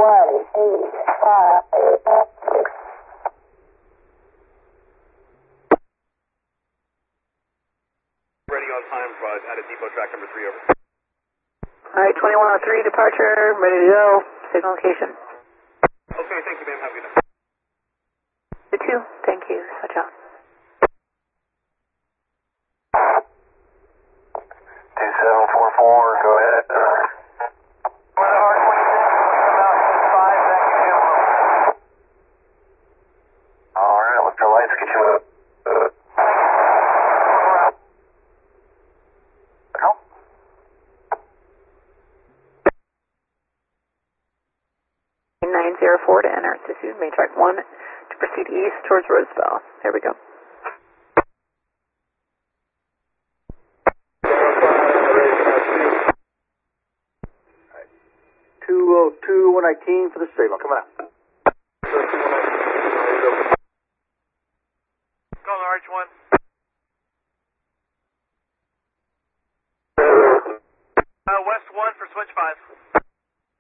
Ready on time, at a depot track number 3, over. Alright, 2103 departure, ready to go, signal location. Okay, thank you, ma'am, have a good night. You too, thank you, switch out. 2744, go ahead. Alright, let the lights get you up. 904 to enter altitude, main track 1 to proceed east towards Rosebell. There we go. 202-119 for the signal, come on. Call RH1. West 1 for switch 5.